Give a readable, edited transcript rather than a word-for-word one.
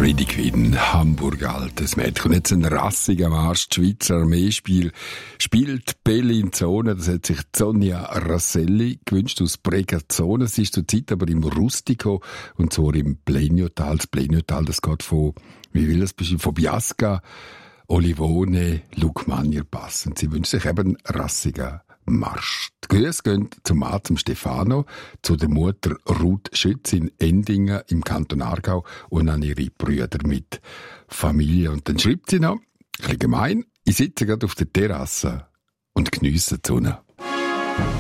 Pretty Queen, Hamburg, altes Mädchen. Und jetzt ein rassiger Marsch. Die Schweizer Armee spielt Bellinzona. Das hat sich Sonja Rasselli gewünscht aus Pregazzona. Es ist zurzeit aber im Rustico, und zwar im Bleniotal. Das Bleniotal, das geht von, von Biasca, Olivone, Lugmanier Pass. Und sie wünscht sich eben rassiger Marsch. Die Grüße gehen zum Mann, zum Stefano, zu der Mutter Ruth Schütz in Endingen im Kanton Aargau und an ihre Brüder mit Familie. Und dann schreibt sie noch, ein bisschen gemein, ich sitze gerade auf der Terrasse und geniesse die Sonne.